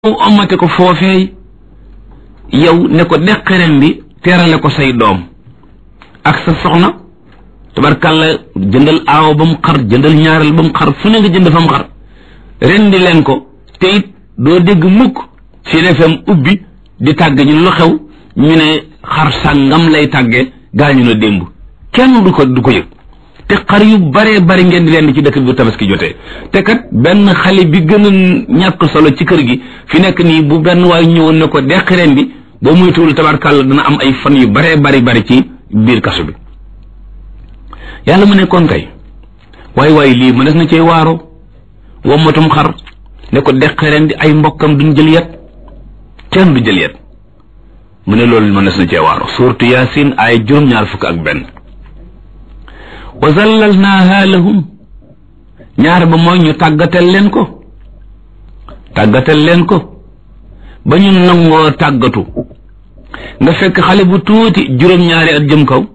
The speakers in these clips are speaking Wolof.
omate ko foofee yow ne ko deqaren bi teerale ko say doom ak sa soxna tabarkàlla jëndal aaw ba mu xar jëndal ñaareel ba mu xar fu ne nga jënd fa mu xar rendi leen ko te it doo dégg mukk ci FM ubbi di tàgg ñu lu xew ñu ne xar sàngam lay tàgge gaañu na démb kenn du ko yëg te xar yu bare bari ngeen di leen ci dëkk bi tabaski jotee te kat benn xale bi gën a ñàkk solo ci kër gi fi nekk nii bu benn waay ñëwoon ne ko deqi ren bi boo muytuwul tabarkàlla dana am ay fan yu bare bari ci biir kaso bi yàlla mu ne kon kay waay lii mu des na cee waaro wommatum xar ne ko deqi ren di ay mbokkam duñ jël yet kenn du jël yet mu ne loolu mu des na cee waaro suuratu yaasin ay juróom-ñaar fukk ak benn wa zallalnaaha lahum ñaar ba mooy ñu tàggatal leen ko ba ñu nangoo tàggatu nga fekk xale bu tuuti juróom-ñaari at jëm kaw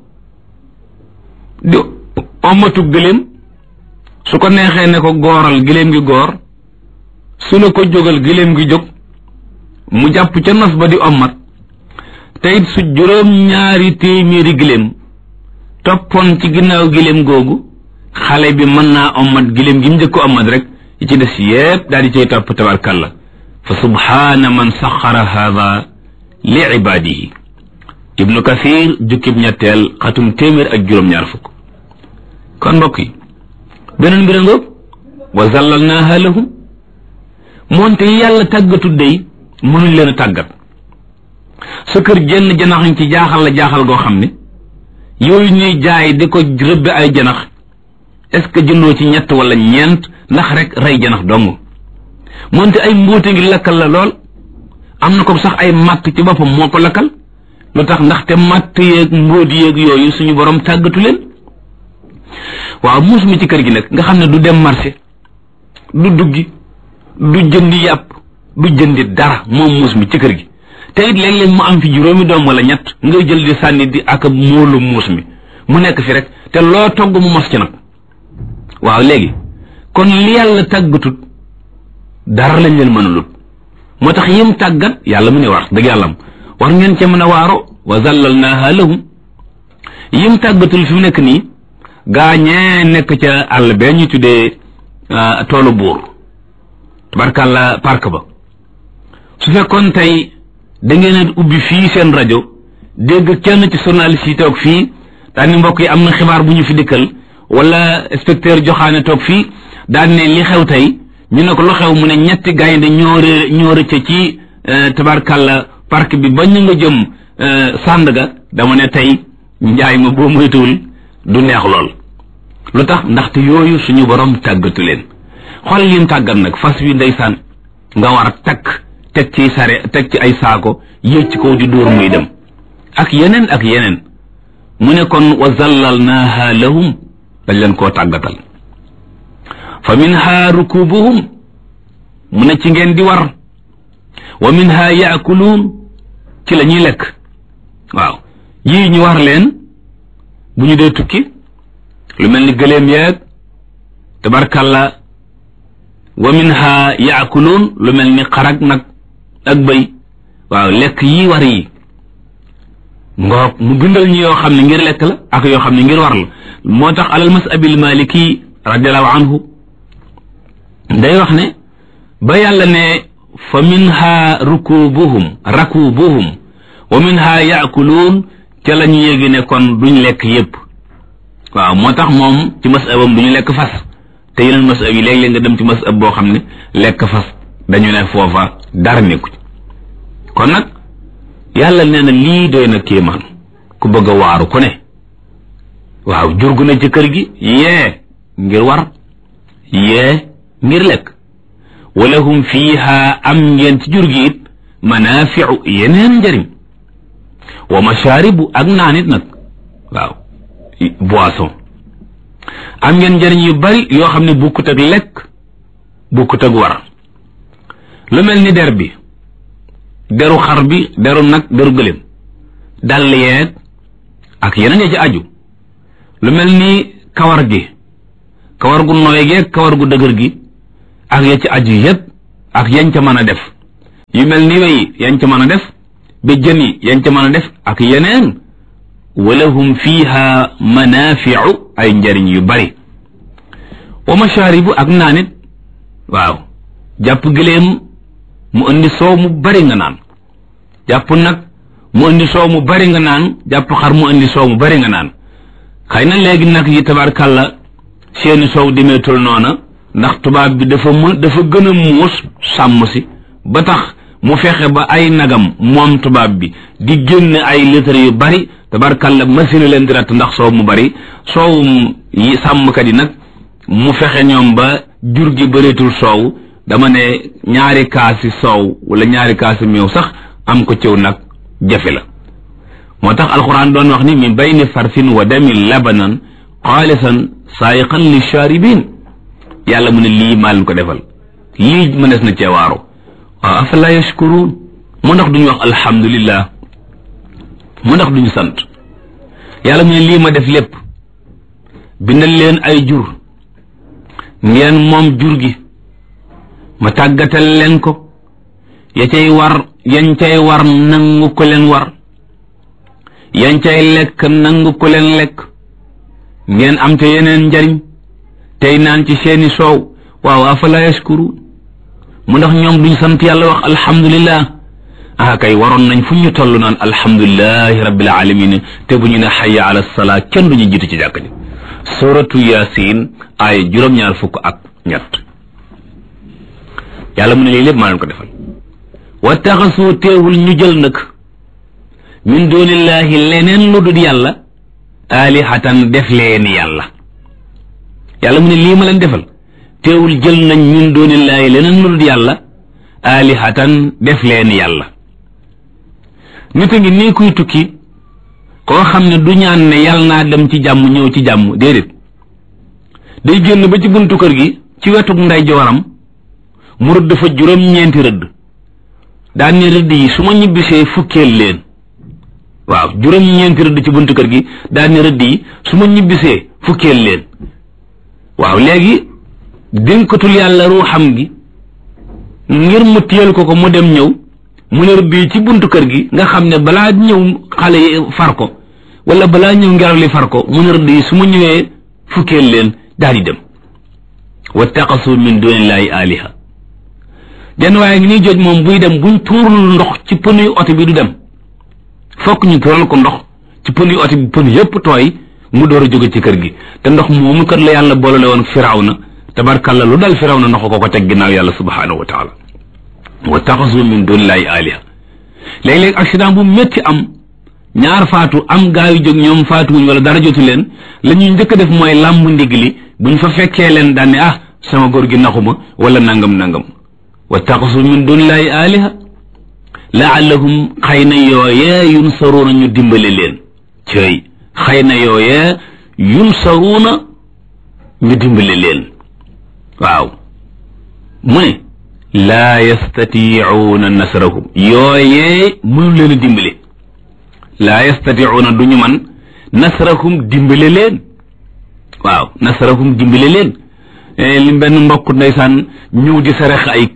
di omatu gëléem su ko neexee ne ko gooral gëléem gi goor su la ko jógal gëléem gi jóg mu jàpp ca nos ba di omat te it su juróom-ñaari téeméeri gëléem toppoon ci ginnaaw giléem googu xale bi mën naa ommat giléem gi mu njëkk ommat rek yi ci des yépp daal di cay topp tabarkalla fa subhaana man saxara haada li ibaadihi ibnu kathir jukkib ñetteel xatum téeméer ak juróom-ñaar fukk kon mbokk yi beneen mbir ngoog wa zallalnaaha lahum moonte yàlla tàggatu dey mënuñ leen a tàggat sa kër jenn janax ci jaaxal goo xam ne yooyu ñuy jaay di ko rëbbe ay janax est-ce que jëndoo ci ñett wala ñeent ndax rek rey janax dong moonte ay mbóote ngi lakkal la lool am na ko sax ay matt ci boppam moo ko lakkal lu tax ndaxte matt yeeg mbóot yeeg yooyu suñu borom tàggatu leen waaw muus mi ci kër gi nag nga xam ne du dem marché du duggi du jëndi yàpp du jëndi dara moom muus mi ci kër gi te it léeg-léeg mu am fi juróomi doom wala ñett ngay jël di sànni di ak móolu muus mi mu nekk fi rek te loo togg mu mos ci nag waaw léegi kon li yàlla tàggatut dara lañ leen mën a lut moo tax yim tàggat yàlla mu ne war dëgg yàlla war ngeen ca mën a waaro wa zallalnaaha lahum yim tàggatul fi mu nekk nii gaañee nekk ca àll bee ñu tuddee toolu buur tabarkàlla park ba su fekkoon tey da ngeen a ubbi fii seen rajo dégg kenn ci journaliste yi toog fii daan ni mbokk yi am na xibaar bu ñu fi dikkal wala inspecteur joxaane toog fii daan ne li xew tey ñu ne ko lu xew mu ne ñetti gaynde ñoo rëcc ci tabarkàlla parc bi ba ñu nga jëm Sandaga dama ne tey njaay ma boo moytuwul du neex lool lu tax ndaxte yooyu suñu borom tàggatu leen xool lim tàggat nag fas wi ndeysaan nga war a takk teg ci ay saako yéeg ci kaw di dóor muy dem ak yeneen mu ne kon wa zallalnaaha lahum dañ leen koo tàggatal fa minha rukubuhum mu ne ci ngeen di war wa minha yaakuluun ci la ñuy lekk waaw yii ñu war leen bu ñu dee tukki lu mel ni gëléem yeeg tabarkalla wa minha yaakuluun lu mel ni xarag nag ak bëy waaw lekk yi war yi ngoog mu bindal ñu yoo xam ne ngir lekk la ak yoo xam ne ngir war la moo tax alal masabil maliki radiallahu anhu day wax ne ba yàlla ne fa minha rakubuhum wa minha yaakuluun ca la ñu yéegi ne kon duñ lekk yépp waaw moo tax moom ci masabam duñu lekk fas te yeneen masab yi léeg-léeg nga dem ci masab boo xam ne lekk fas dañu ne foofa dara nekku ci kon nag yàlla nee na lii doy na kéemaan ku bëgg a waaru ku ne waaw jurgu na ci kër gi yee ngir war yee ngir lekk walahum fiiha am ngeen ci jur gi it manaafiu yeneen njëriñ wa mashaaribu ak naan it nag waaw boisson am ngeen njëriñ yu bari yoo xam ne bukkut ak lekk bukkut ak war lu mel ni der bi deru xar bi deru nag deru gëléem dàll yeeg ak yeneen ya ci aju lu mel ni kawar gi kawar gu nooy geeg kawar gu dëgër gi ak ya ci aju yépp ak yañ ca mën a def yu mel ni wey yañ ca mën a def béjjën yi yañ ca mën a def ak yeneen walahum fiha manafiu ay njariñ yu bari wa masharibu ak naanit waaw jàpp gileem mu indi soow mu bari nga naan jàpp nag mu indi soow mu bari nga naan jàpp xar mu indi soow mu bari nga naan xëy na léegi nag yi tabarkàlla seeni soow demeetul noona ndax tubaab bi dafa gën a muus sàmm si ba tax mu fexe ba ay nagam moom tubaab bi di génn ay litre yu bari tabarkàlla machine leen di ratt ndax soow mu bari soowum yi sàmmkat yi nag mu fexe ñoom ba jur gi bëreetul soow dama ne ñaari kaasi soow wala ñaari kaasi meew sax am ko cëw nag jafe la moo tax alquran doon wax ni min bayni farsin wa damin labanan xaalisan saayiqan li shaaribin yàlla mu ne lii maa leen ko defal lii mënees na ceewaaru waaw afala yashkuruun mu ndax duñu wax alhamdulillah mu ndax duñu sant yàlla mu ne lii ma def lépp bindal leen ay jur ngeen moom jur gi ma tàggatal leen ko yañ cay war nangu ko leen war yañ cay lekk nangu ko leen lekk ngeen am te yeneen njariñ tey naan ci seeni soow waaw afala yashkuru mu ndax ñoom duñ sant yàlla wax alhamdulillah kay waroon nañ fu ñu toll naan alhamdulillahi rabbil alamin te bu ñu ne hayya ala salaa kenn duñu jiitu ci jàkk ji suratu yasin ay 23 yàlla mu ne lii lépp maa leen ko defal wattaxasu teewul ñu jël nag min dunillahi leneen lu dul yàlla alihatan def leen yàlla yàlla mu ne lii ma leen defal teewul jël nañ min dunillahi leneen lu dul yàlla alihatan def leen yàlla nit a ngi nii kuy tukki koo xam ne du ñaan ne yàlla naa dem ci jàmm ñëw ci jàmm déedéet day génn ba ci buntu kër gi ci wetuk nday jooram mu rëdd fa 9 rëdd daan ne rëdd yi su ma ñibbisee fukkeel leen waaw 9 rëdd ci buntu kër gi daan ne rëdd yi su ma ñibbisee fukkeel leen waaw léegi dénkatul yàlla ruuxam gi ngir mu téyel ko mu dem ñëw mu ne rëdd yi ci buntu kër gi nga xam ne balaa ñëw xale yi far ko wala balaa ñëw ngelaw li far ko mu ne rëdd yi su ma ñëwee fukkeel leen daal di dem wattaqasu min dunillahi aliha jenn waaye ngi nii jooj moom buy dem buñ tuurul ndox ci pënuy oto bi du dem fokk ñu tuural ko ndox ci pënuy oto bi pën yépp tooy mu door a jóge ci kër gi te ndox moomu kat la yàlla boolale woon firawna tabarkalla lu dal firawna ndox ko teg ginnaaw yàlla subhanahu wa taala wattaxasu min dunillahi aliha léeg-léeg accident bu métti am ñaar faatu am gaa yu jóg ñoom faatuwuñ wala dara jotu leen la ñuy njëkk a def mooy làmb ndigg li buñ fa fekkee leen daan ne sama góor gi naxuma wala nangam wattaxasu min dunillahi aliha laallahum xëy na yooyee yunsaruuna ñu dimbale leen cëy xëy na yooyee yunsaruuna ñu dimbale leen waaw mu ne laa yastatiicuuna nasrahum yooyee mënu leen a dimbale laa yastatiicuuna du ñu man nasrahum dimbale leen waaw nasrahum dimbale leen li benn mbokk ndeysaan ñëw di sarax ay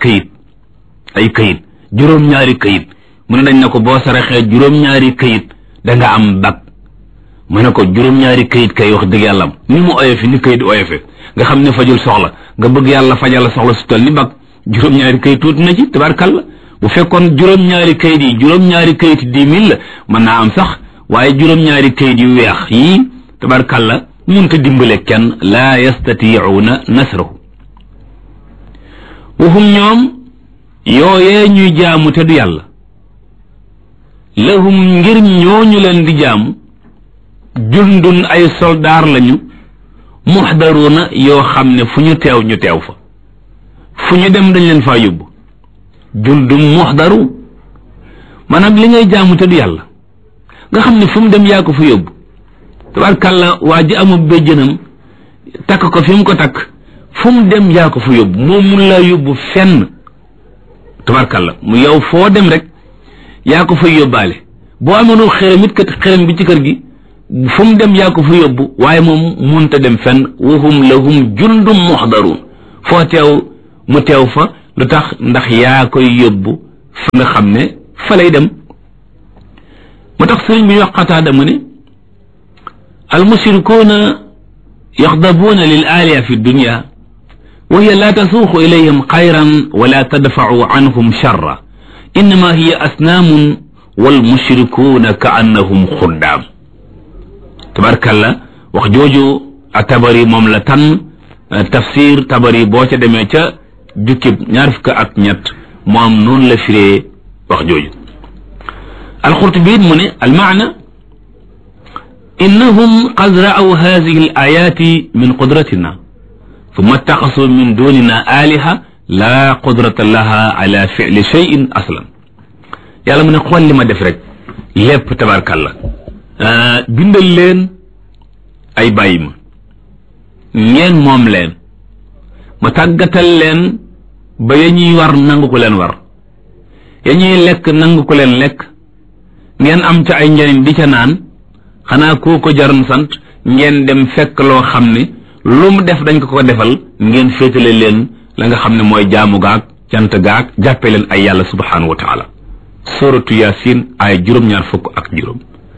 këyit juróom-ñaari këyit mu ne dañ na ko boo saraxee juróom-ñaari këyit da nga am bag mu ne ko juróom-ñaari këyit kay wax dëgg yàlla ni mu oyofe ni këyit oyofe nga xam ne fajul soxla nga bëgg yàlla fajal la soxla su toll ni bag juróom-ñaari këyit tuuti na ci tabarkalla bu fekkoon juróom-ñaari këyit yi juróom-ñaari këyit 10 000 la mën naa am sax waaye juróom-ñaari këyit yu weex yii tabarkalla munta dimbale kenn laa yastatiicuuna nasrahu waxum ñoom yooyee ñuy jaamu te du yàlla lahum ngir ñooñu leen di jaamu jundun ay soldaar lañu muxdaruuna yoo xam ne fu ñu teew ñu teew fa fu ñu dem dañ leen faa yóbbu jundun muxdaru maanaam li ngay jaamu te du yàlla nga xam ne fu mu dem yaa ko fa yóbbu tabarkàlla waa ji amul béjjënam takk ko fi mu ko takk fu mu dem yaa ko fa yóbbu moom mun laa yóbbu fenn tabarkàlla mu yow foo dem rek yaa ko fay yóbbaale boo amoonul xërëm it kat xërëm bi ci kër gi fu mu dem yaa ko fa yóbbu waaye moom munta dem fenn wahum lahum jundum muxdaruun foo teew mu teew fa lu tax ndax yaa koy yóbbu fa nga xam ne fa lay dem moo tax sëriñ bi wax Qataada mu ne al mushrikuuna yaxdabuuna lil aaliya fi dunya wa hiya la tasuuqu ilayhim xayran wala tadfacu anhum charra innama hiya asnaamun wal mushrikuuna ka annahum xuddaam tabarkalla wax jooju a tabari moom la tànn tafsir tabari boo ca demee ca jukkib 23 moom noonu la firee wax jooju alqurtubi mu ne almaana innahum qad ra'aw hadhihi alayati min qudratina thumma ittaxasu min dunina aliha la qudrata laha ala fi'li shay'in aslan yàlla mu ne xool li ma def rek lépp tabarkalla bindal leen ay bàyyi ma ngeen moom leen ma tàggatal leen ba ya ñuy war nangu ko leen war ya ñuy lekk nangu ko leen lekk ngeen am ca ay njariñ di ca naan xanaa koo ko jaroon sant ngeen dem fekk loo xam ne lu mu def dañ ko defal ngeen féetale leen la nga xam ne mooy jaamu gaag cant gaag jàppe leen ay yàlla subhanahu wa taala suratu yasin ay 25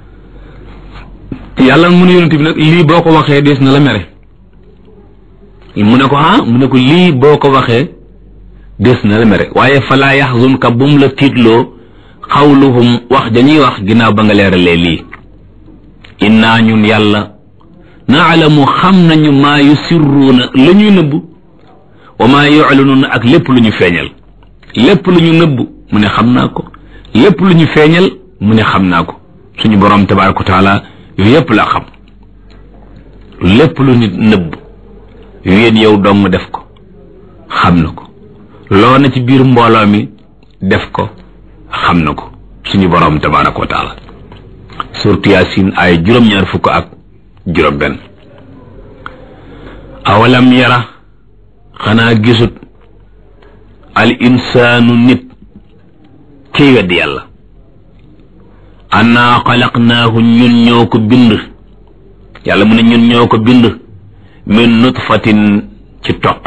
yàlla mu ne yonent bi nag lii boo ko waxee des na la mere mu ne ko mu ne ko lii boo ko waxee des na la mere waaye falaa yaxzunka bum la tiitloo xawluhum wax dañuy wax ginnaaw ba nga leeralee lii innaa ñun yàlla naalamu xam nañu maa yusirruuna la ñuy nëbb wa maa yuclinuuna ak lépp lu ñu feeñal lépp lu ñu nëbb mu ne xam naa ko lépp lu ñu feeñal mu ne xam naa ko suñu borom tabaaraka wa taala yooyu yépp la xam lépp lu nit nëbb yéen yow dong def ko xam na ko loo na ci biir mbooloo mi def ko xam na ko suñu borom tabaaraka wa taala suuratu Yaasin ay 25 awalam yara xanaa gisut al insaanu nit kiy weddi yàlla annaa xalaqnaahu ñun ñoo ko bind yàlla mu ne ñun ñoo ko bind min nutfatin ci toq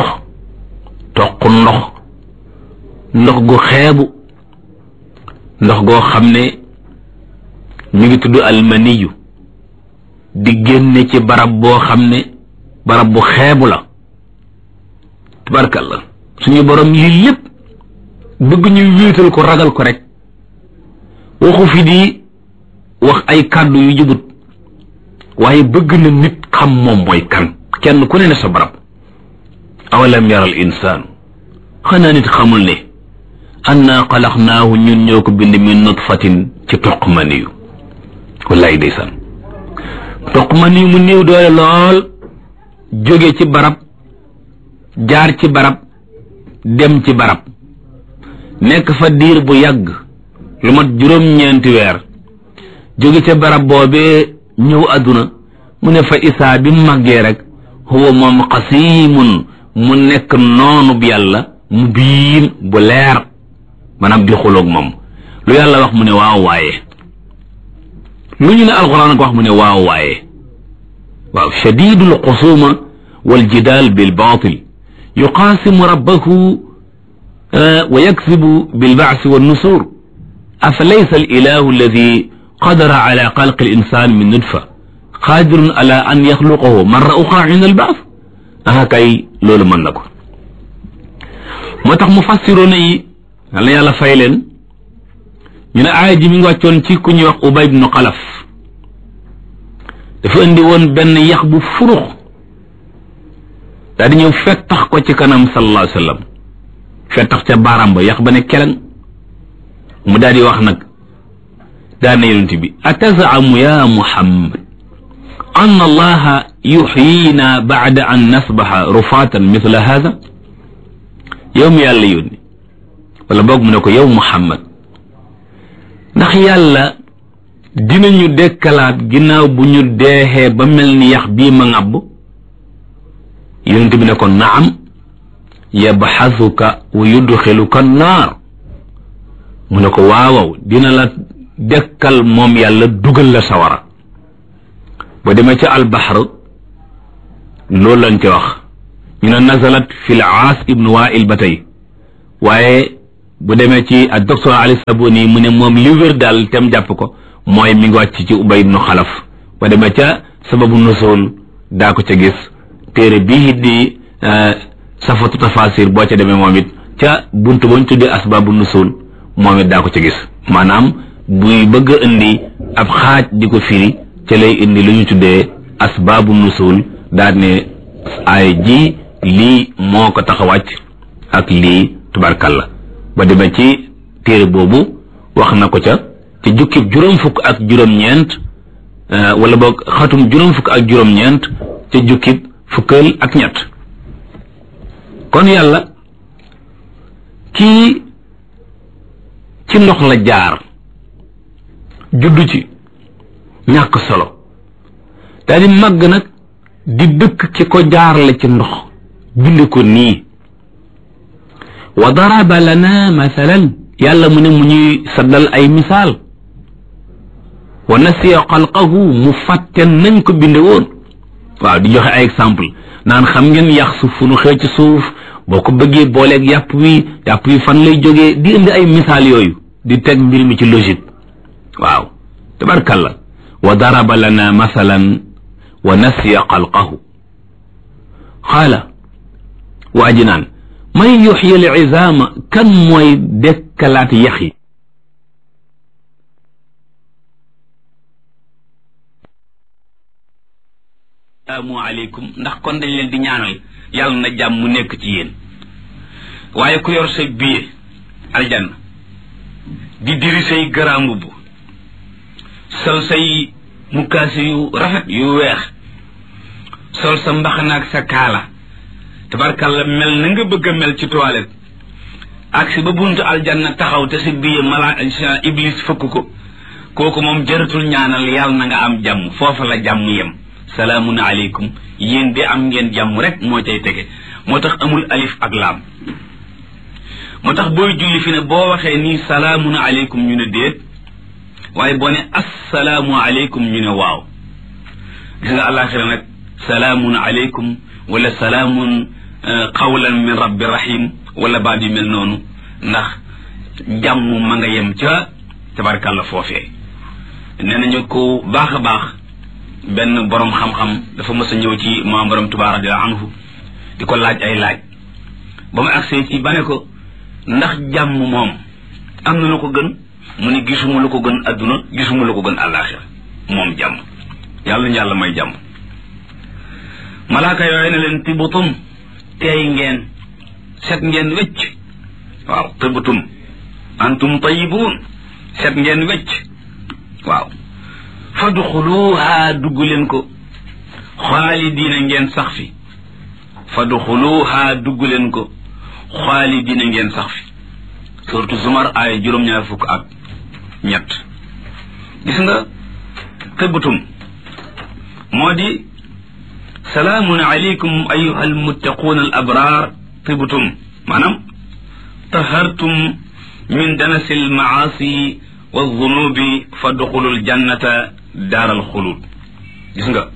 ndox gu xeebu ndox goo xam ne mi ngi tudd almaniyu di génne ci barab boo xam ne barab bu xeebu la tabarkallah suñu borom lii lépp bëgg ñu wéetal ko ragal ko rek waxu fi di wax ay kàddu yu jubut waaye bëgg na nit xam moom mooy kan kenn ku ne sa barab awalam yaral insaanu xanaa nit xamul ne annaa xalaqnaahu ñun ñoo ko bind min nutfatin ci toq maniyu wallaay ndeysaan toq maniyu mu néew doole lool jóge ci barab jaar ci barab dem ci barab nekk fa diir bu yàgg lu mat 9 weer jóge ca barab boobee ñëw àdduna mu ne fa isaa bi màggee rek huwa moom xasiimun mu nekk noonu bi yàlla mu biin bu leer maanaam di xuloog moom lu yàlla wax mu ne waaw waaye lu ñu ne alxuraan ko wax mu ne waaw waaye waaw shadidul xusuma wal jidaal bil baatil yuqaasimu rabbahu wa yaksibu bil baasi wan nusur afa laysa al ilahu alladi qadara ala xalqi al insan min nutfa qaadirun ala an yaxluqahu marra uxra inda al baas kay loolu mën na ko moo tax mufassiroona yi yal na yàlla fay leen ñu ne aaya ji mi ngi wàccoon ci ku ñuy wax Ubay ibnu Xalaf dafa indi woon benn yax bu furux daal di ñëw fettax ko ci kanam sallallahu alayhi wa sallam fettax ca baaraam ba yax ba ne keleng mu daal di wax nag daan na yonent bi atazamu ya Muhammad an allaha yuxyina bacda an nasbaxa rufaatan mithla hada yow mi yàlla yónni wala boog mu ne ko yow Muhammad ndax yàlla dinañu dekkalaat ginnaaw bu ñu deexee ba mel ni yax bii ma ŋàbb yonent bi ne ko naam yabxasuka wa yudxiluka naar mu ne ko waawaw dina la dekkal moom yàlla dugal la sawara ba demee ca albaxar loolu lañ ca wax ñu ne nazalat fi l aas ibnu wail ba tey waaye bu demee ci ak docteur Ali Sabuni mu ne moom li wér daal tem jàpp ko mooy mi ngi wàcc ci Ubay ibnu Xalaf ba demee ca sababu nusul daa ko ca gis téere bii di safatu tafasir boo ca demee moom it ca buntu bañ tuddee asbaabu nusul moom it daa ko ca gis maanaam buy bëgg a indi ab xaaj di ko firi ca lay indi lu ñu tuddee asbaabu nusul daal ne ay ji lii moo ko tax a wàcc ak lii tubarkalla ba demee ci téere boobu wax na ko ca ci jukkib juróom fukk ak juróom-ñeent wala boog xatum juróom fukk ak juróom-ñeent ca jukkib fukkal ak ñett kon yàlla kii ci ndox la jaar juddu ci ñàkk solo daal di màgg nag di dëkk ci ko jaarale ci ndox bind ko nii wa daraba lana mathalan yàlla mu ne mu ñuy saddal ay misaal wa nasiya xalqahu mu fàtte nañ ko binde woon waaw di joxe ay exemple naan xam ngeen yax suuf fu nu xëy ci suuf boo ko bëggee booleeg yàpp wi fan lay jógee di indi ay misaal yooyu di teg mbir mi ci logique waaw tabarkalla wa daraba lana mathalan wa nasiya xalqahu xaala waa ji naan man yuxyi al izaama kan mooy dekkalaat yax yi salaamu aleykum ndax kon dañ leen di ñaanal yàlla na jàmm mu nekk ci yéen waaye ku yor say billet aljanna di diri say garaam mbubb sol say mukaasi yu rafet yu weex sol sa mbaxana ak sa kaala tabarkalla mel na nga bëgg a mel ci toilette ak si ba buntu aljanna taxaw te si billet mala iblis fëkk ko kooku moom jëratul ñaanal yàlla na nga am jàmm foofa la jàmm yem salaamun aleykum yéen bi am ngeen jàmm rek moo cay tege moo tax amul alif ak laam moo tax booy julli fi ne boo waxee nii salaamun aleykum ñu ne déet waaye boo ne assalaamu aleykum ñu ne waaw gis nga àllaaxira nag salaamun aleykum wala salaamun qawlan min rabbi rahim wala baat yu mel noonu ndax jàmm ma nga yem ca tabarkàlla foofee nee nañu ko baax a baax benn borom xam-xam dafa mës a ñëw ci maam borom Tuubaa radiyallaahu anhu di ko laaj ay laaj ba mu agsee ci ba ne ko ndax jàmm moom am na lu ko gën mu ne gisuma lu ko gën adduna gisuma lu ko gën àllaaxira moom jàmm yàlla ñu yàlla may jàmm malaaka yooyu ne leen tibutum teey ngeen set ngeen wecc waaw tibutum antum tayibuun set ngeen wecc waaw fadxuluha dugg leen ko xaalidiina ngeen sax fi fadxuluha dugg leen ko xaalidiina ngeen sax fi surtout Zumar ay juróom-ñaar fukk ak ñett gis nga tëbbatum moo di salaamun aleykum ayuha almuttaquuna al abraar tëbbatum maanaam tahartum min danasi almaasi wa zunubi fadxulu aljannata daaral xuluud gis nga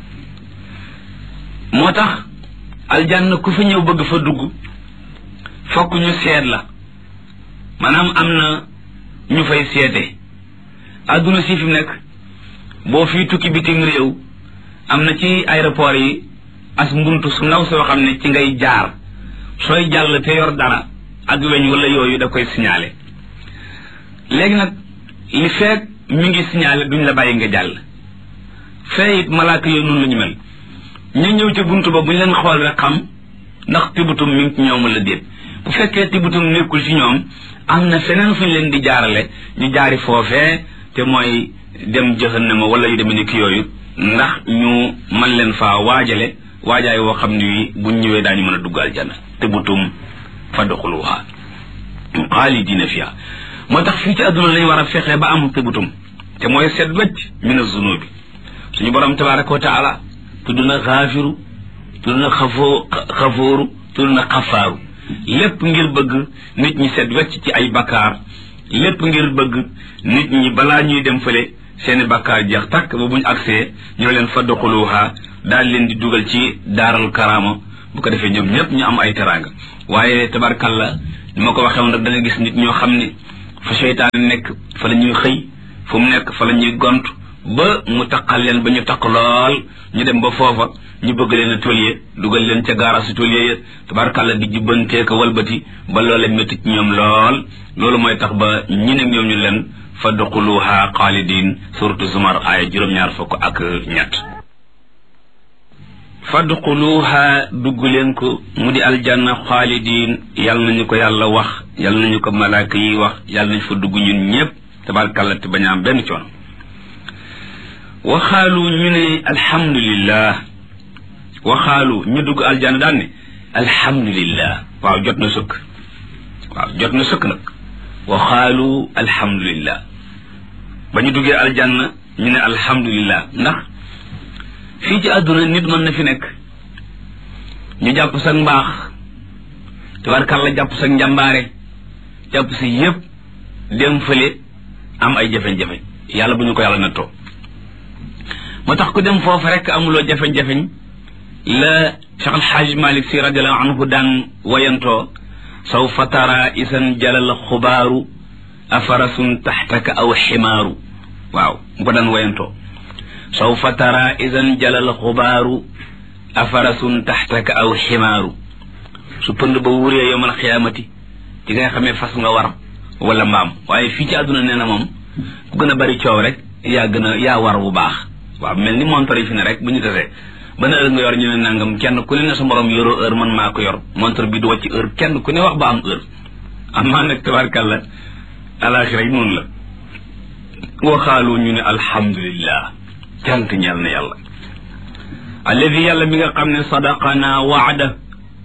moo tax aljanna ku fi ñëw bëgg fa dugg fokk ñu seet la maanaam am na ñu fay seete adduna si fi nekk boo fii tukki bitim réew am na ci aéroport yi as mbuntu su ndaw soo xam ne ci ngay jaar sooy jàll te yor dara ak weñ wala yooyu da koy signalé léegi nag li fekk mi ngi signalé duñ la bàyyi nga jàll fee it malaaka yooyu noonu la ñu mel ñu ñëw ci buntu ba bu ñu leen xool rek xam ndax tibutum mi ngi ci ñoom wala déet bu fekkee tibutum nekkul ci ñoom am na feneen fu ñu leen di jaarale ñu jaari foofee te mooy dem jahannama wala yu demee ni ki yooyu ndax ñu mën leen faa waajale waajaay woo xam ne wi buñ ñëwee daañu mën a dugg aljanna tibutum fadxuluha xaalidina fiha moo tax fii ci àdduna lañ war a fexe ba am tibutum te mooy seet wecc min az-zunubi suñu borom tabaraka wa taala tudd na xaafiru tudd na xafooru tudd na xafaaru lépp ngir bëgg nit ñi seet wecc ci ay bakkaar lépp ngir bëgg nit ñi balaa ñuy dem fële seeni bakkaar jeex tàkk ba buñ agsee ñoo leen fadxuluha daal leen di dugal ci daaral karaama bu ko defee ñoom ñëpp ñu am ay teraanga waaye tabarkalla ni ma ko waxee woon rek da nga gis nit ñoo xam ne fa seytaane nekk fa la ñuy xëy fu mu nekk fa la ñuy gont ba mu taqal leen ba ñu taq lool ñu dem ba foofa ñu bëgg leen a tôlier dugal leen ca gaarasu tôlier ya tabarkàlla di jubbantee ko walbati ba loola métti ci ñoom lool loolu mooy tax ba ñi ne ñoom ñu leen fadxuluha xaalidin suratu zumar aaya 22 fadxuluha dugg leen ko mu di aljanna xaalidin yàlla nañu ko yàlla wax yàlla nañu ko malaaka yi wax yàlla nañu fa dugg ñun ñëpp tabarkàlla te bañ a am benn coono waxaalu ñu ne alhamdulillah waxaalu ñu dugg aljanna daan ne alhamdulillah waaw jot na sëkk nag waxaalu alhamdulillah ba ñu duggee aljanna ñu ne alhamdulillah ndax fii ci àdduna nit mën na fi nekk ñu jàpp sa mbaax tabarkàlla jàpp sa njàmbaare jàpp si yëpp dem fële am ay jafe-jafe yàlla bu ñu ko yàlla nattoo moo tax ku dem foofu rek amuloo jafe-jafeñ la Cheikh Alxaaj Malik Si radiallahu anhu daan wayantoo sawfa tara isan jalal xubaaru afarasun taxtaka aw ximaaru waaw mu ko daan wayantoo sawfa tara isan jalal xubaaru afarasun taxtaka aw ximaaru su pënd ba wuree yowmal xiyaamati ci nga xamee fas nga war wala mbaam waaye fii ci àdduna nee na moom ku gën a bari coow rek yaa war bu baax waaw mel ni montre yi fi ne rek bu ñu tasee ban heure nga yor ñu ne nangam kenn ku ne ne sa morom yoroo heure man maa ko yor montre bi du wàcc heure kenn ku ne wax ba am heure amaa nag tabarkàlla alaxira yi noonu la waxaalu ñu ne alhamdulillah cant ñeel na yàlla alladi yàlla mi nga xam ne sadaqana waada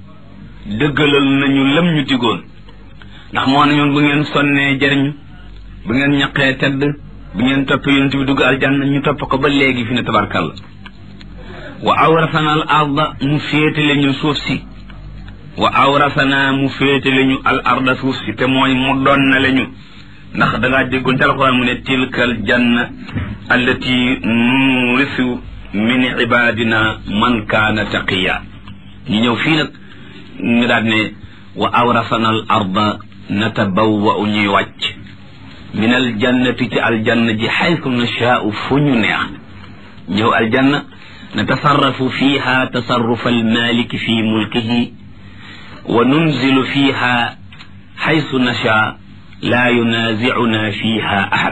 dëggalal nañu lam ñu digoon ndax moo nañoon bu ngeen sonnee jariñu bu ngeen ñaqee tedd bu ngeen topp yonent bi dugg aljanna ñu topp ko ba léegi fi ne tabarkàlla wa awrasana al arda mu féetale ñu suuf si wa awrasana mu féetale ñu al arda suuf si te mooy mu donnale ñu ndax dangaa déggoon ci alxuraan mu ne tilkal janna allati nurisu min ibadina man kaana taqiya ñu ñëw fii nag ñu daal ne wa awrasana al arda natabawwa'u ñuy wàcc min aljannati ci aljanna ji xaytu nashaa'u fu ñu neex ñëw aljanna natasarrafu fiha tasarrufa almaliki fi mulkihi wa nunzilu fiha xaytu nashaa laa yunaazicuna fiha ahad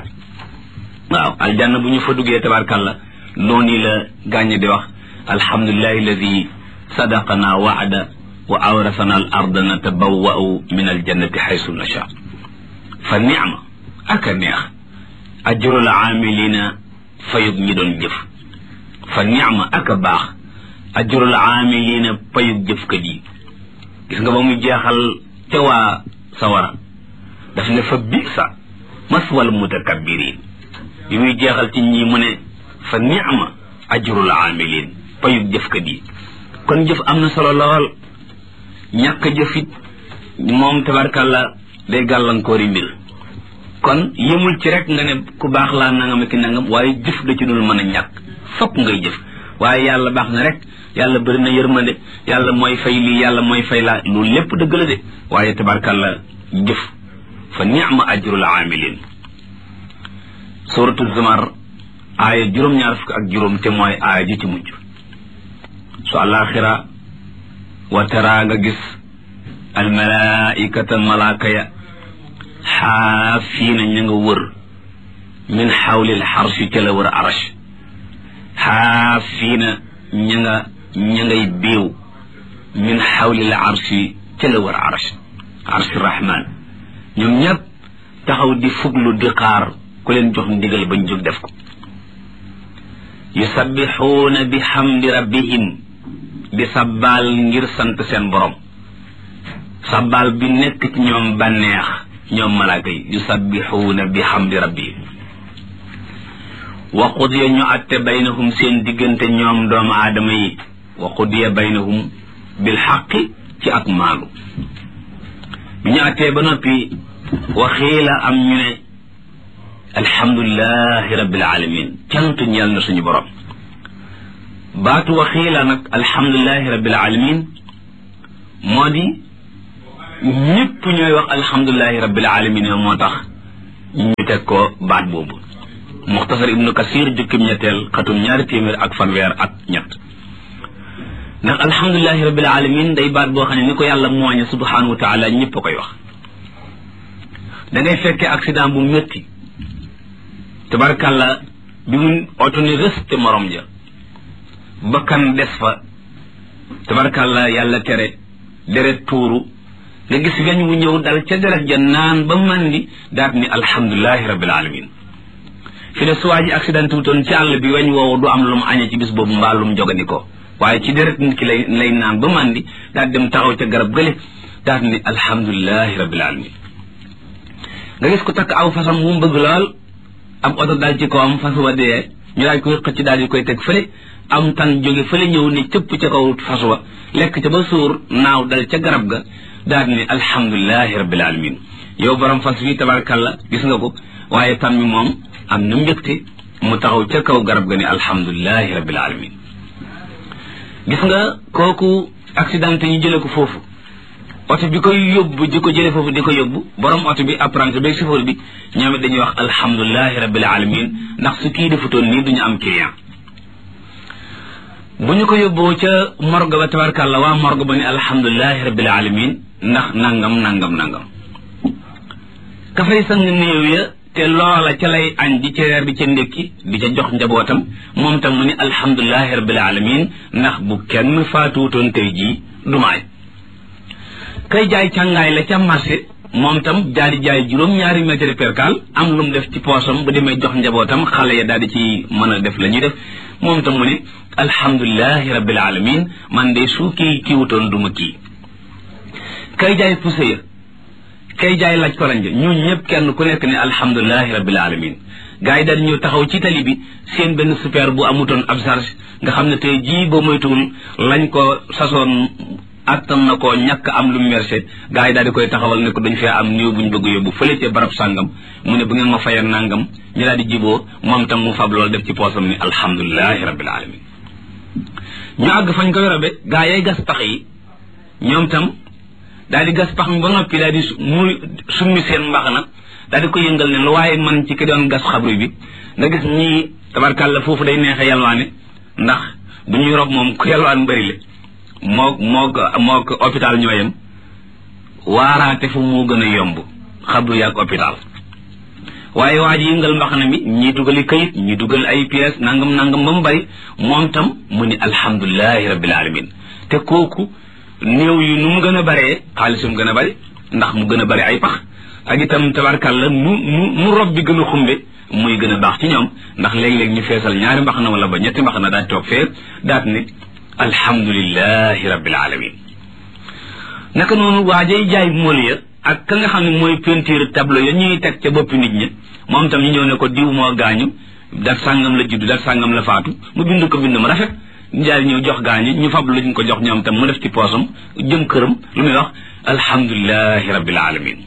waaw aljanna bu ñu fa duggee tabarkàlla noonu la gàññe di wax alhamdulillahi alladi sadaqana waada wa awrasana al arda natabawwa'u min aljannati xaytu nashaa fa nicma aka neex ajrul aamilina fayug ñi doon jëf fa nicma aka baax ajrul aamilina payug jëfkat yi gis nga ba muy jeexal ca waa sawara daf ne fa bisa maswal mutakabbirin bi muy jeexal ci ñi mu ne fa nicma ajrul aamilin payug jëfkat yi kon jëf am na solo lool ñàkk jëfit moom tabarkàlla day gàllankoori mbir kon yëmul ci rek nga ne ku baax laa nangam ak nangam waaye jëf da ci dul mën a ñàkk fokk ngay jëf waaye yàlla baax na rek yàlla bëri na yërmande yàlla mooy fay lii yàlla mooy fay laa loolu lépp dëgg la de waaye tabarkàlla jëf fa ni'ma ajrul aamilin suratu zumar aaya 24 te mooy aaya ji ci mujj su àllaaxira wa tara nga gis almalaikata malaaka ya xaafiina ña nga wër min xawlil xarsi ca la wër arash xaafiina ña ngay béew min xawlil arsi ca la wër arash arshi rahman ñoom ñëpp taxaw di fuglu di xaar ku leen jox ndigal bañ jóg def ko yusabbixuuna bi xamdi rabbihim di sabbaal ngir sant seen borom sabbaal bi nekk ci ñoom bànneex ñoom malaaka yi yusabbixuuna bi xamdi rabbihim wa qudiya ñu atte baynahum seen diggante ñoom doomu aadama yi wa qudiya baynahum bil xaqi ci ak maalu bi ñu attee ba noppi waxiila am ñu ne alhamdulilahi rabbil alamin cant ñeel na suñu borom baatu waxiila nag alhamdulilahi rabbil alamin moo di ñëpp ñooy wax alhamdulilahi rabbil alamin moo tax ñu teg ko baat boobu. Muxtasar ibnu Kasir jukkim ñetteel xatum 200 ndax alhamdulilahi rabbil alamin day baat boo xam ne ni ko yàlla mooñe subhanahu wa taala ñëpp a koy wax. da ngay fekkee accident bu métti tabarkàlla bi mu oto ni rëste morom ja bakkan des fa tabarkàlla yàlla tere deret tuuru nga gis weñ wu ñëw dal ca deret ja naan ba mandi daat ni alhamdulilahi rabbil alamin fi ne suwaa ji accident wutoon ci àll bi weñ woowu du am lu mu añee ci bis boobu mbaa lu mu jogandikoo waaye ci deret nit ki lay naan ba mandi daat dem taxaw ca garab gële daat ni alhamdulilahi rabbil alamin nga gis ko takk aw fasam mu bëgg lool am oto daal ci kawam fas wa dee ñu daal koy xëcc daal di koy teg fële am tan jóge fële ñëw ni cëpp ca kaw fas wa lekk ca ba suur naaw dal ca garab ga daal ni alhamdulilahi rabbil alamin yow borom fas wi tabarkalla gis nga ko waaye tan mi moom am na mbégte mu taxaw ca kaw garab ga ni alhamdulilahi rabbil alamin gis nga kooku accidenté ñu jële ko foofu oto bi koy yóbbu di ko jële foofu di ko yóbbu borom oto bi apprenti bay chauffeur bi ñoom it dañuy wax alhamdulilahi rabbil alamin ndax su kii defutoon nii duñu am client bu ñu ko yóbboo ca morgue ba tabarkàlla waa morgue ba ni alhamdulilahi rabbil alamin ndax nangam ka fay sang néew ya te loola ca lay añ di ca reer di ca ndékki di ca jox njabootam moom tam mu ni alhamdulilahi rabbil alamin ndax bu kenn faatuutoon tey jii du maay kay jaay càngaay la ca marché moom tam jaay juróom-ñaari mètre percal am lu mu def ci poosam bu demee jox njabootam xale ya daal di ci mën a def la ñuy def moom tam mu ne alhamdulilahi rabbil alamin man de su kii wutoon duma kii kay jaay pousse ya kay jaay laaj ko lañ ñun ñëpp kenn ku nekk ne alhamdulilahi rabbil alamin gars yi daal ñëw taxaw ci tali bi seen benn super bu amutoon ab charge nga xam ne tey jii boo moytuwul lañ ko sasoon attan na ko ñàkk am lu mu mercé gars yi daal di koy taxawal ne ko dañ fee am néew buñ bëgg yóbbu fële ca barab sàngam mu ne bu ngeen ma fayal nangam ñu daal di jiboo moom tam mu fab loolu def ci poosam ni alhamdulilahi rabbil alamin ñu àgg fañ ko yorobe gars yay gas pax yi ñoom tam daal di gas pax mi ba noppi daal di muy summi seen mbax na daal di ko yëngal ne lu waaye man ci ki doon gas xabru bi nga gis ñii tabarkàlla foofu day neexe yalwaane ndax bu ñuy rob moom ku yalwaan bëri le mook hôpital ñooyam waaraate fu moo gën a yomb xabru yaag hôpital waaye waa ji yëngal mbaxana mi ñii dugali kayit ñii dugal ay pièces nangam ba mu bari moom tam mu ni alhamdulilahi rabbil alamin te kooku néew yi nu mu gën a baree xaalisum gën a bari ndax mu gën a bari ay pax ak itam tabarkàlla nu rob bi gën a xumbe muy gën a baax ci ñoom ndax léeg-léeg ñu feesal ñaari mbaxana wala ba ñetti mbaxana daal toog fee daat ni alhamdulilahi rabbil alamin naka noonu waajay jaay mool ya ak ka nga xam ne mooy peinture tableau ya ñuy teg ca boppi nit ñi moom tam ñu ñëw ne ko diw moo gaañu dat sàngam la judd dat sàngam la faatu mu bind ko bind mu rafet njaay ñëw jox gaañu ñu fab luñ ko jox ñoom tam mu def ci poosam jëm këram lu muy wax alhamdulilahi rabbil alamin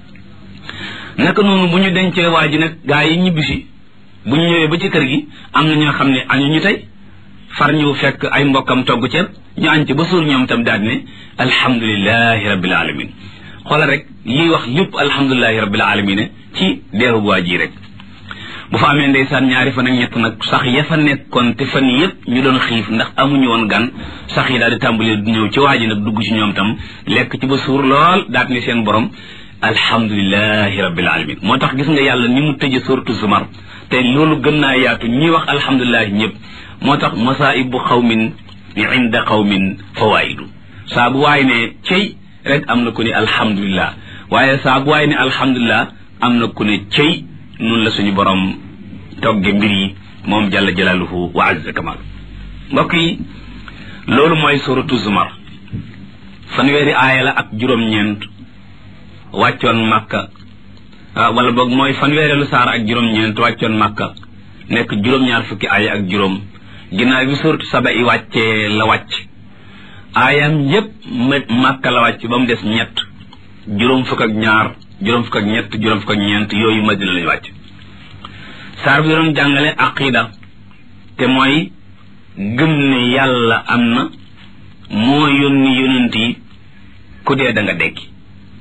naka noonu bu ñu dencee waa ji nag gaa yi ñibbisi bu ñu ñëwee ba ci kër gi am na ñoo xam ne añu ñu tey far ñëw fekk ay mbokkam togg ceeb ñu añ ci ba suur ñoom tam daal ne alhamdulilahi rabbil alamin xoolal rek liy wax lépp alhamdulilahi rabbil alamin ci deewu waa ji rek bu fa amee ndeysaan ñaari fan ak ñett nag sax ya fa nekkoon te fan yëpp ñu doon xiif ndax amuñu woon gan sax yi daal di tàmbali ñëw ci waa ji nag dugg ci ñoom tam lekk ci ba suur lool daat ni seen borom alhamdulilahi rabbil alamin moo tax gis nga yàlla ni mu tëje suratu zumar te loolu gën naa yaatu ñi wax alhamdulilahi ñëpp moo tax masaibu xawmin inda qawmin fawaidu saa bu waay ne cey rek am na ku ne alhamdulilah waaye saa bu waay ne alhamdulilah am na ku ne cey noonu la suñu borom togge mbir yi moom jalla jalaaluhu wa azza kamal mbokk yi loolu mooy suratu zumar fanweeri aaya la ak juróom-ñeent wàccoon Makka wala boog mooy fanweereelu saar ak juróom-ñeent wàccoon Makka nekk juróom-ñaar fukki aaya ak juróom ginnaaw bi suratu saba i wàccee la wàcc aayam yépp Makka la wàcc ba mu des ñett juróom fukk ak ñaar juróom fukk ak ñett juróom fukk ak ñeent yooyu Madina lañu wàcc saar bi doon jàngale aqida te mooy gëm ne yàlla am na moo yónni yonent yi ku dee da nga dekki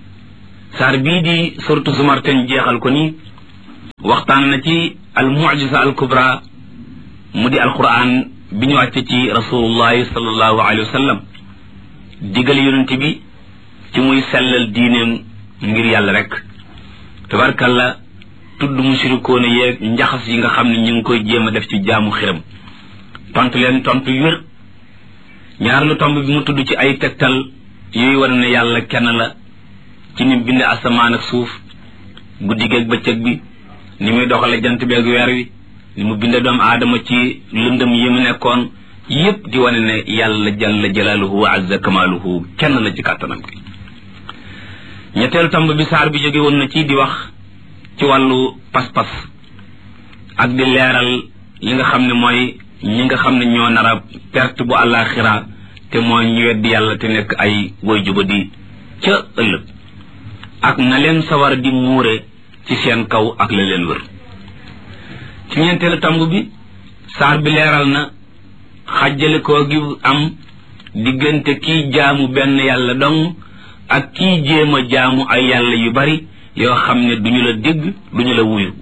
saar bii di suratu Zumar ten jeexal ko ni waxtaan na ci al mu'jiza al kubra mu di alquran bi ñu wàcce ci rasulullahi sallallahu alayhi wa sallam digal yonent bi ci muy sellal diineem ngir yàlla rek tabarkalla tudd mushrikoona yeeg njaxas yi nga xam ne ñu ngi koy jéem a def ci jaamu xiram tontu leen tontu yu wér ñaar lu tomb bi mu tudd ci ay tegtal yooyu war ne yàlla kenn la ci ni bind asamaan ak suuf guddi geeg bëccëg bi ni muy doxale jant beeg weer wi ni mu binde doomu aadama ci lëndëm yi mu nekkoon yépp di wane ne yàlla jalla jalaaluhu wa azza kamaaluhu kenn la ci kàttanam gi ñetteelu tomb bi saar bi jóge woon na ci di wax ci wàllu pas-pas ak di leeral li nga xam ne mooy ñi nga xam ne ñoo nar a perte bu àllaaxira te mooy ñu weddi yàlla te nekk ay woy juba di ca ëllëg ak na leen sawar di muure ci seen kaw ak la leen wër ci ñeenteelu tomb bi saar bi leeral na xàjjale koo gi am diggante kii jaamu benn yàlla dong ak kii jéem a jaamu ay yàlla yu bari yoo xam ne duñu la dégg duñu la wuyu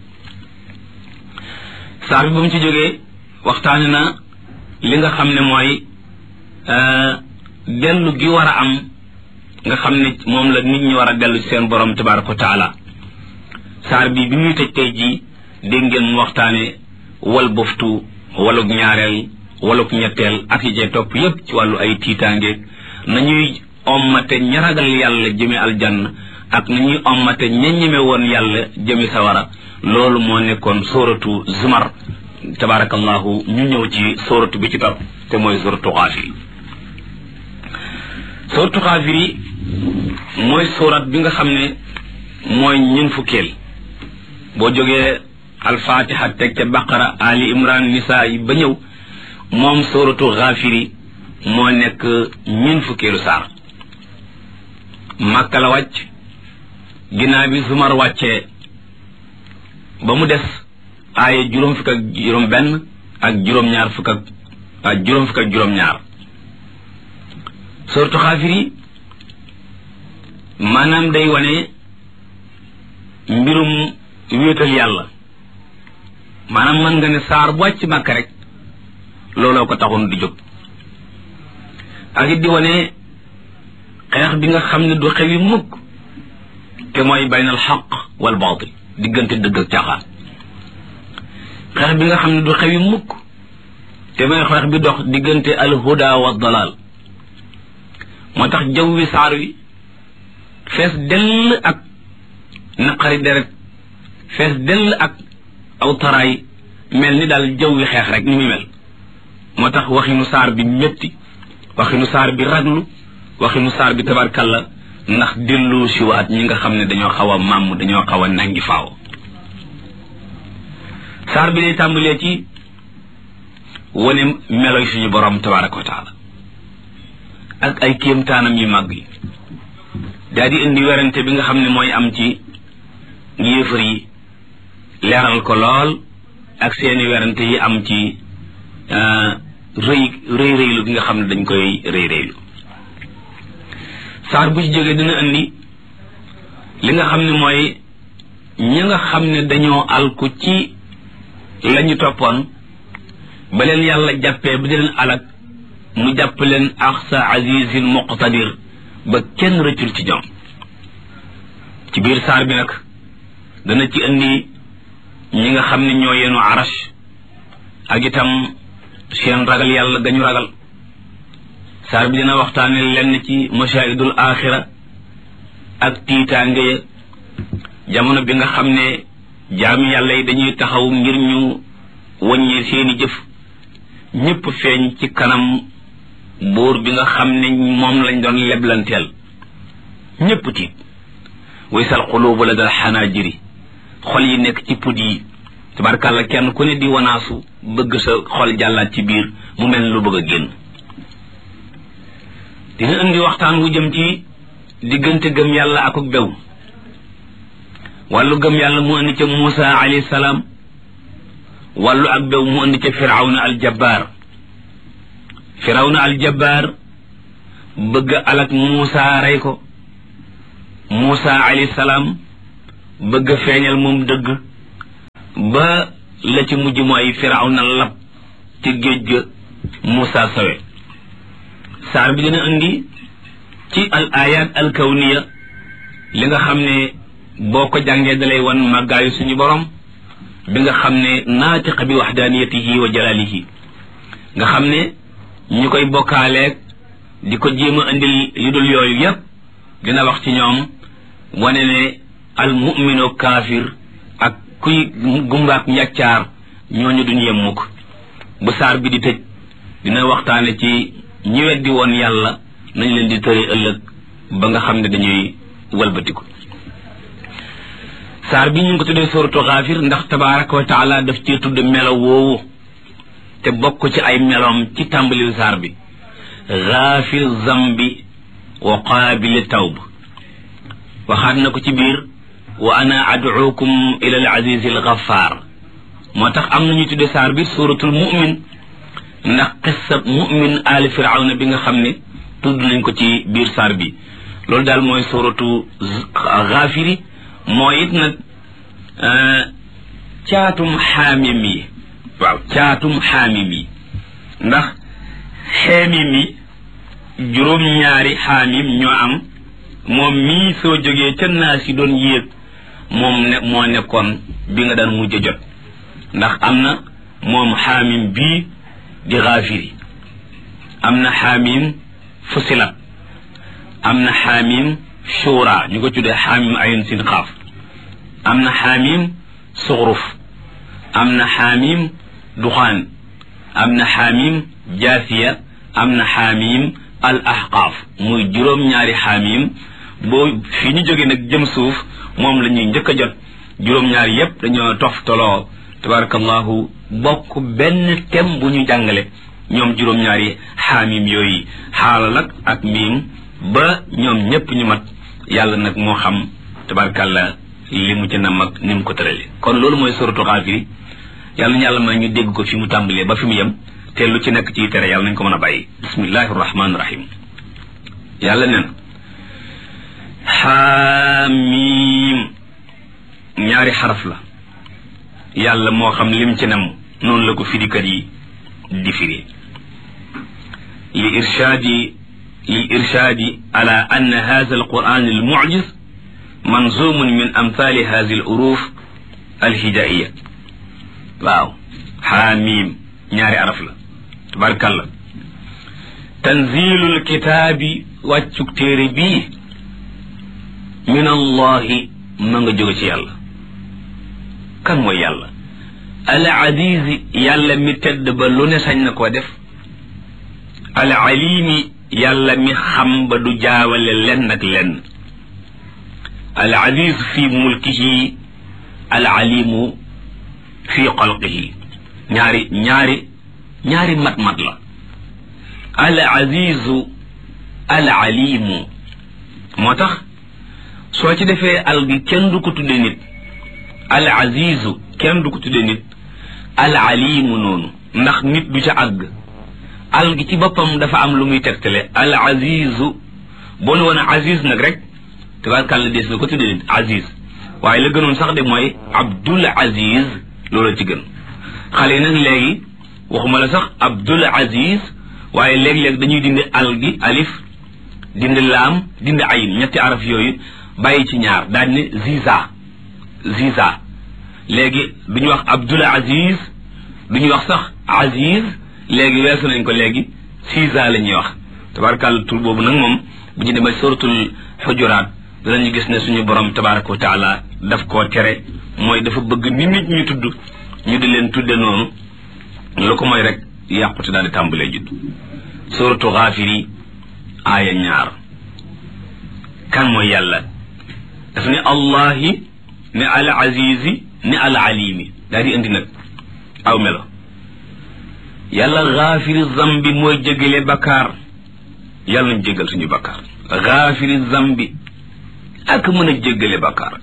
saar bi ba mu ci jógee waxtaane na li nga xam ne mooy dellu gi war a am nga xam ne moom la nit ñi war a dellu ci seen borom tabaraka wa taala saar bi bi muy tëj tey jii dégg ngeen mu waxtaane wal boftu waluk ñaareel waluk ñetteel ak yi cee topp yépp ci wàllu ay tiitaange nañuy ommate ña ragal yàlla jëme aljanna ak nañuy ommate ña ñeme woon yàlla jëme sawara loolu moo nekkoon suratu Zumar tabarakallahu ñu ñëw ci suratu bi ci topp te mooy suratu Xaafir suratu Xaafir yi mooy surat bi nga xam ne mooy ñun fukkeel boo jógee alfatiha teg ca baqara ali imran nisa yi ba ñëw moom suratu Xaafir yi moo nekk ñun fukkeelu saar Makka la wàcc ginnaaw bi Zumar wàccee ba mu des aaya juróom fukk ak juróom benn ak juróom-ñaar fukk ak juróom fukk ak juróom-ñaar suratu Xaafir yi maanaam day wane mbirum wéetal yàlla maanaam mën nga ne saar bu wàcc Makka rek looloo ko taxoon di jóg ak it di wane xeex bi nga xam ne du xewi mukk te mooy baynal xaq wal baatil diggante dëgg ak caaxaan xeex bi nga xam ne du xewi mukk te mooy xeex bi dox diggante al huda wa dalal moo tax jaww wi saar wi fees dell ak naqari deret fees dell ak aw taraay mel ni daal jaww wi xeex rek ni muy mel moo tax waxinu saar bi métti waxinu saar bi raglu waxinu saar bi tabarkalla ndax dellu siwaat ñi nga xam ne dañoo xaw a màmm dañoo xaw a nangi faaw saar bi day tàmbalee ci wane meloy suñu borom tabaraka wa taala ak ay kéemtaanam yu màgg yi daa di indi werante bi nga xam ne mooy am ci yéefar yi leeral ko lool ak seeni werante yi am ci rëylu gi nga xam ne dañ koy rëylu saar bu ci jógee dina indi li nga xam ne mooy ñi nga xam ne dañoo alku ci lañu toppoon ba leen yàlla jàppee ba di leen alak mu jàpp leen axsa azizin muqtadir ba kenn rëccul ci ñoom ci biir saar bi nag dana ci indi ñi nga xam ne ñoo yenu arash ak itam seen ragal yàlla gañu ragal saar bi dina waxtaane lenn ci mashaahidul axira ak tiitaange ya jamono bi nga xam ne jaami yàlla yi dañuy taxaw ngir ñu wàññee seeni jëf ñépp feeñ ci kanam buur bi nga xam ne moom lañ doon leblanteel ñépp tiit waysal xuluubu la dal xanaajiri xol yi nekk ci put yi tabarkàlla kenn ku ne di wanaasu bëgg sa xol jàllaat ci biir mu mel lu bëgg a génn dina indi waxtaan wu jëm ci diggante gëm yàlla akuk bew wàllu gëm yàlla mu indi ca Muusa alayhi salaam wàllu ak bew mu indi ca firawna aljabbaar bëgg alak Muusa rey ko Muusa alayhi salaam bëgg a feeñal moom dëgg ba la ci mujj mooy Firawna lab ci géej ga Muusa sawe saar bi dina indi ci al ayat al kawniya li nga xam ne boo ko jàngee dalay wan màggaayu suñu borom bi nga xam ne naatiq bi waxdaaniyatihi wa jalaalihi nga xam ne ñu koy bokkaaleeg di ko jéem a indil yu dul yooyu yépp dina wax ci ñoom wane ne al mu'minu kaafir ak kuy gumbaak njàccaar ñooñu duñu yem mukk bu saar bi di tëj dina waxtaane ci ñi weddi woon yàlla nañ leen di tëre ëllëg ba nga xam ne dañuy walbatiku saar bi ñu ngi ko tuddee suuratu Gaafir ndax tabaaraka wa taala daf cee tudd melo woowu te bokk ci ay meloom ci tàmbali saar bi gaafir zambi wa qaabili tawb waxaat na ko ci biir wa ana ad'uukum ila al aziz al ghaffar moo tax am nañu tudde saar bi suuratul mu'min ndax qissa mu'min aali firawna bi nga xam ne tudd nañ ko ci biir saar bi loolu daal mooy suuratu gaafiri moo it nag caatum xaamim yi waaw caatum xaamim yi ndax xaamim yi juróom-ñaari xaamim ñoo am moom mii soo jógee ca naas yi doon yéeg moom ne moo nekkoon bi nga daan mujj jot ndax am na moom xaamim bii di gaafiri am na xaamim fusilat am na xaamim shura ñu ko tuddee xaamim ayin sin xaaf am na xaamim suxruf am na xaamim duxaan am na xaamim jaasiya am na xaamim al ahqaaf muy juróom-ñaari xaamim boo fi ñu jógee nag jëm suuf moom la ñuy njëkk a jot juróom-ñaari yépp dañoo toftaloo tabarakallahu bokk benn thème bu ñu jàngale ñoom juróom-ñaari xaamim yooyu xaala nag ak miim ba ñoom ñépp ñu mat yàlla nag moo xam tabarakallah li mu ci nam ak ni mu ko tërale kon loolu mooy suratu Gaafir yàlla ñu yàlla may ñu dégg ko fi mu tàmbalee ba fi mu yem te lu ci nekk ci tere yàlla nañ ko mën a bàyyi bismillahi rahmaani rahim yàlla nen xaamiim ñaari xaraf la yàlla moo xam lim ci nam noonu la ko firikat yi di firi lil irshaadi ala anna hadha alquran almu'jiz manzumun min amthali hadhihi aluruf alhijaiya waaw xaamiim ñaari araf la tabarkalla tanzilul kitaabi wàccuk téere bii min allahi ma nga jóge ci yàlla kan mooy yàlla al azizi yàlla mi tedd ba lu ne sañ na koo def al alimi yàlla mi xam ba du jaawale lenn ak lenn al aziz fi mulkihi al alimu fi xalqihi ñaari mat la al azizu al alimu moo tax soo ci defee al gi kenn du ko tudde nit al azizu kenn du ko tudde nit al alimu noonu ndax nit du ca àgg al gi ci boppam dafa am lu muy tegtale al azizu boo ne woon aziz nag rek tabarkàlla des na ko tudde nit aziz waaye la gënoon sax de mooy abdul aziz loolu ci gën xale yi nag léegi waxuma la sax abdul aziz waaye léeg-léeg dañuy dindi al gi alif dindi laam dindi ayin ñetti araf yooyu bàyyi ci ñaar daal ne ziza léegi duñu wax abdul aziz duñu wax sax aziz léegi weesu nañ ko léegi ziza la ñuy wax tabarakàlla tur boobu nag moom bu ñu demee suratul xujuraat danañu gis ne suñu borom tabaraka wa taala daf koo tere mooy dafa bëgg nit ñu tudd ñu di leen tudde noonu lu ko mooy rek yàqute daal di tàmbalee judd suratu Gaafiri aaya 2 kan mooy yàlla daf ne allahi ne al azizi ne al alimi daal di indi nag aw melo yàlla gaafiri zambi mooy jégale bakkaar yàlla nañ jégal suñu bakkaar gaafiri zambi ak mën a jégale bakkaar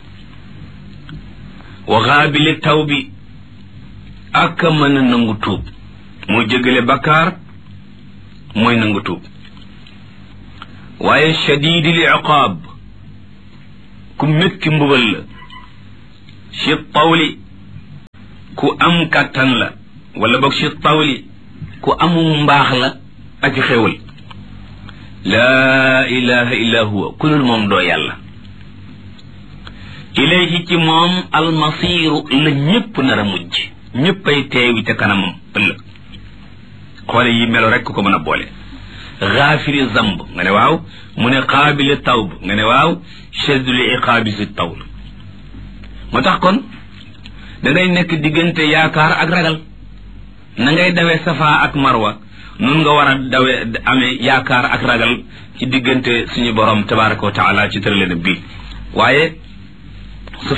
wa gaabili tawbi ak mën a nangu tuub mooy jégale bakkaar mooy nangu tuub waaye shadidil iqaab ku métti mbugal la ci tawli ku am kàttan la wala boog ci tawli ku amum mbaax la ak xéwal laa ilaha illa huwa ku dul moom doo yàlla ilayhi ci moom almasiru la ñépp nar a mujj ñéppay teewi ca kanamam ëllëg xoole yi melo rek ko mën a boole gaafiri zamb nga ne waaw mu ne qaabili tawb nga ne waaw shadidul iqaabi si tawl moo tax kon da ngay nekk diggante yaakaar ak ragal na ngay dawee safa ak marwa nun nga war a dawee amee yaakaar ak ragal ci diggante suñu borom tabaraka wa taala ci tëralena bii waaye bu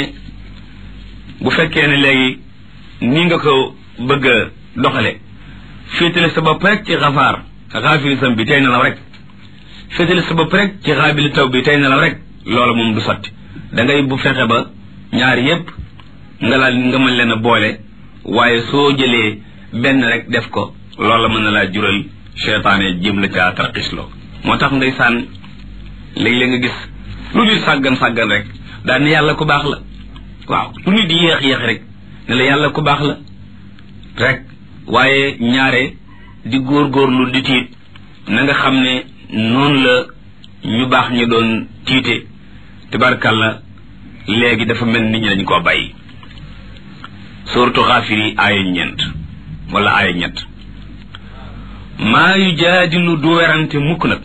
fekkee ne léegi nii nga ko bëgg a doxale féetale sa bopp rek ci xaafiri sam bi tey nelaw rek féetale sa bopp rek ci xaabili taw bi tey nelaw rek loola moom du sotti da ngay bu fexe ba ñaar yépp nga mën leen a boole waaye soo jëlee benn rek def ko loola mën na laa jural seytaane jëm la ca tarxisloo moo tax ndeysaan léeg-léeg nga gis lu nit sàggan rek daal ne yàlla ku baax la waaw lu nit yéex rek ne la yàlla ku baax la rek waaye ñaare di góorgóorlu di tiit na nga xam ne noonu la ñu baax ñu doon tiite tabarkalla léegi dafa mel nit ñi dañ koo bàyyi suuratu Gaafir aaya 4 wala aaya 3 maa yujaadilu du werante mukk nag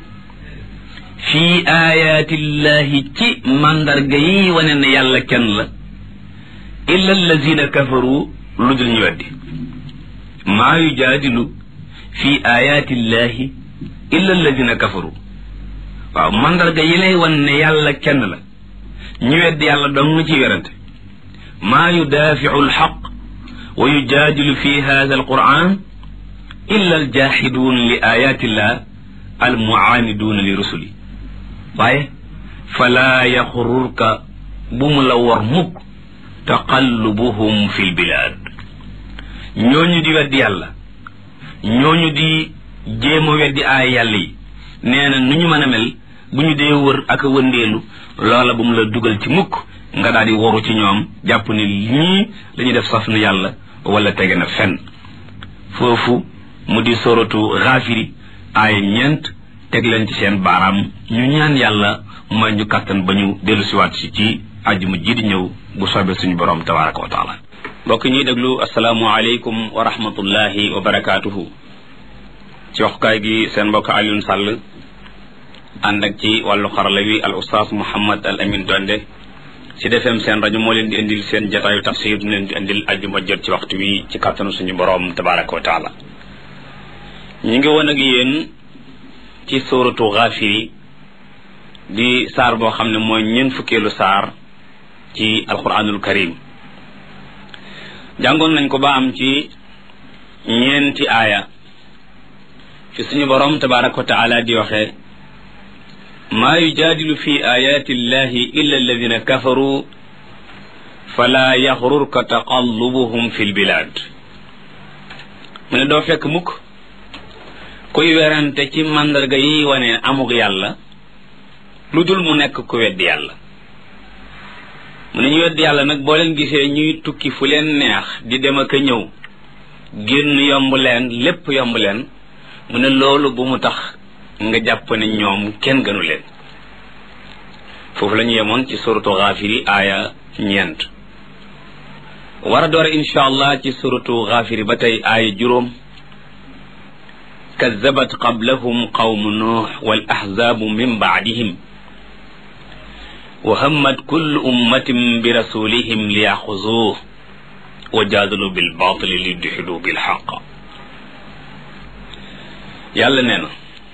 fii ayaatillahi ci mandarga yi wane ne yàlla kenn la illa allazina kafaru lu dul ñu weddi maa yujaadilu fii ayaatillahi illa allazina kafaru waaw mandarga yi lay wan ne yàlla kenn la ñu weddi yàlla dong nga ciy werante maa yudaafiu alxaq wa yujaadilu fi hada alquran illa aljaxiduun li ayatillah almuaaniduuna li rusuli waaye falaa yaxururka bu mu la war mukk taqallubuhum fi lbilaad ñooñu di weddi yàlla ñooñu di jéem a weddi aay yàlla yi nee na nu ñu mën a mel bu ñu dee wër ak a wëndeelu loola bu mu la dugal ci mukk nga daal di waru ci ñoom jàpp ni ñii dañuy def saf nu yàlla wala tege na fenn foofu mu di soratu Gaafiri aaya 4 teg leen ci seen baaraam ñu ñaan yàlla mooy ñu kàttan ba ñu dellu siwaat si ci àjjuma ji di ñëw bu soobee suñu borom tabaraka wa taala mbokk ñuy déglu asalaamu aleykum wa rahmatullahi wa barakaatuhu ci waxukaay gi seen mbokk Alioune Sall ànd ak ci wàllu xarala wi al oustaz Mouhammad al Amin Donde ci defem seen rajo moo leen di indil seen jataayu tafsir ñu leen di indil àjjuma jot ci waxtu wi ci kàttanu suñu borom tabaraka wa taala ñu ngi woon ak yéen ci suuratu Gaafiri di saar boo xam ne mooy ñeent fukkeelu saar ci alquranul karim jàngoon nañ ko ba am ci ñeenti aaya fi suñu borom tabaraka wa taala di waxee maa yujaadilu fi ayaati llahi illa alladina kafaru fala yaxrurka taqallubuhum fi lbilaad mu ne doo fekk mukk kuy werante ci màndarga yi wane amug yàlla lu dul mu nekk ku weddi yàlla mu ne ñu weddi yàlla nag boo leen gisee ñuy tukki fu leen neex di dem ak a ñëw génn yomb leen lépp yomb leen mu ne loolu bu mu tax nga jàpp ne ñoom kenn gënu leen foofu la ñu yemoon ci suratu Gaafiri aaya 4 war a door insha allah ci suratu Gaafiri ba tey aaya 5 kazzabat qablahum qawmu nuux wal ahzaabu min baadihim wa hammat kullu ummatin bi rasulihim liyaxuzuuh wa jaadalu bil baatili liyudxidu bil xaq yàlla nee na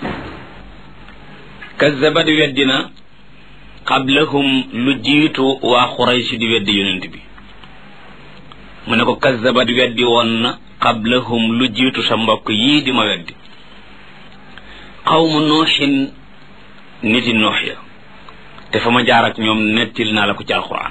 kazzabat weddina qablahum lu jiitu waa Quraysh di weddi yonent bi mu ne ko kazzabat weddi woon na qablahum lu jiitu sa mbokk yii di ma weddi qawmu nuuxin niti nuux ya te fa ma jaar ak ñoom nettil naa la ko ci alquran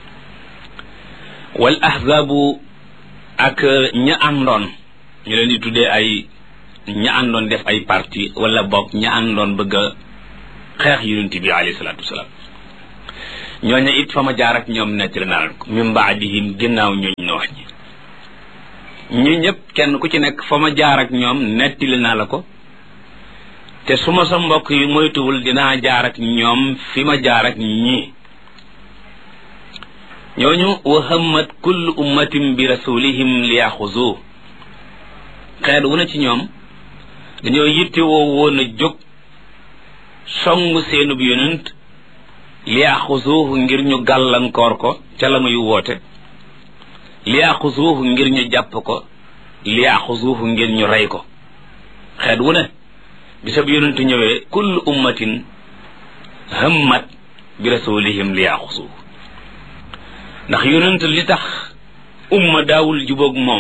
wal ahzaabu ak ña àndoon ñu leen di tuddee ay ña àndoon def ay parti wala boog ña àndoon bëgg a xeex yonent bi alayhi salaatu wasalaam ñooñu it fa ma jaar ak ñoom nettali naa leen ko min baadihim ginnaaw ñooñ noox ñi ñu ñëpp kenn ku ci nekk fa ma jaar ak ñoom nettali naa la ko te su ma sa mbokk yi moytuwul dinaa jaar ak ñoom fi ma jaar ak ñii ñooñu wa hammat kullu ummatin bi rasulihim li yaxuzuhu xeet wu ne ci ñoom dañoo yittewoo woon a jóg songu seenub yonent li yaxuzuhu ngir ñu gàllankoor ko ca la muy woote li yaxuzuhu ngir ñu jàpp ko li yaxuzuhu ngir ñu rey ko xeet wu ne bisab yonent ñëwee kullu ummatin hammat bi rasulihim li yaxuzuhu ndax yonent li tax umma daawul jubóog moom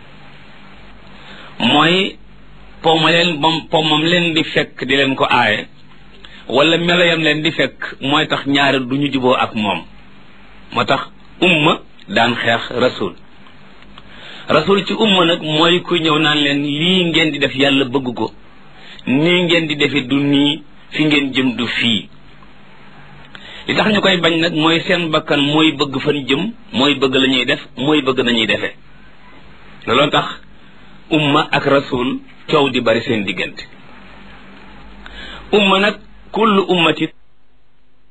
mooy pomam leen di fekk di leen ko aaye wala meloyam leen di fekk mooy tax ñaari du ñu juboo ak moom moo tax umma daan xeex rasul ci umma nag mooy ku ñëw naan leen lii ngeen di def yàlla bëgg ko nii ngeen di defe du nii fi ngeen jëm du fii li tax ñu koy bañ nag mooy seen bakkan mooy bëgg fan jëm mooy bëgg la ñuy def mooy bëgg nañuy defee looloo tax umma ak rasul coow di bari seen diggante umma nag kullu ummati